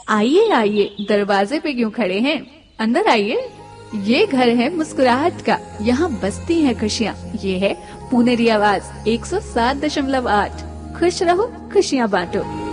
आइए आइए, दरवाजे पे क्यों खड़े हैं, अंदर आइए। ये घर है मुस्कुराहट का, यहाँ बसती हैं खुशियाँ। ये है पुनेरी आवाज 107.8। खुश रहो, खुशियाँ बांटो।